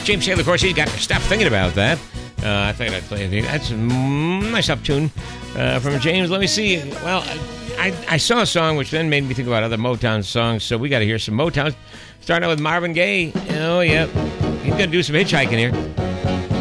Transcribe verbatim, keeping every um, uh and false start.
James Taylor, of course, he's got to stop thinking about that. Uh, I thought I'd play it. That's a nice up tune uh, from James. Let me see. Well, I, I saw a song which then made me think about other Motown songs, so we got to hear some Motown. Starting out with Marvin Gaye. Oh, yeah. He's going to do some hitchhiking here.